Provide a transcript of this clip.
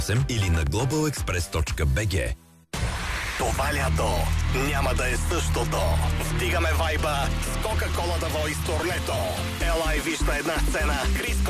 или на globalexpress.bg. Това лято няма да е същото. Вдигаме вайба с Coca-Cola The Voice турнето. Ела и виж на една сцена Крис